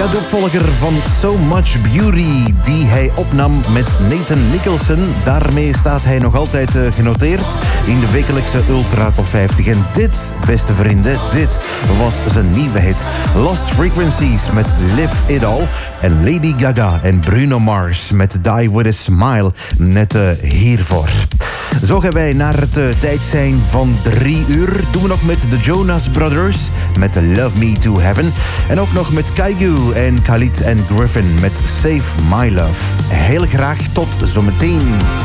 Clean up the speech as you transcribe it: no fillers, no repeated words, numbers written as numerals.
Ja, de opvolger van So Much Beauty, die hij opnam met Nathan Nicholson. Daarmee staat hij nog altijd genoteerd in de wekelijkse Ultra Top 50. En dit, beste vrienden, dit was zijn nieuwe hit. Lost Frequencies met Live It All. En Lady Gaga en Bruno Mars met Die With A Smile net hiervoor. Zo gaan wij naar het tijd zijn van 3 uur. Doen we nog met de Jonas Brothers met Love Me To Heaven. En ook nog met Kaigu en Khalid en Griffin met Save My Love. Heel graag tot zometeen.